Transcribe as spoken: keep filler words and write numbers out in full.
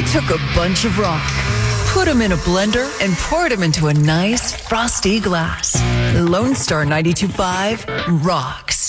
We took a bunch of rock, put them in a blender, and poured them into a nice frosty glass. Lone Star ninety-two point five rocks.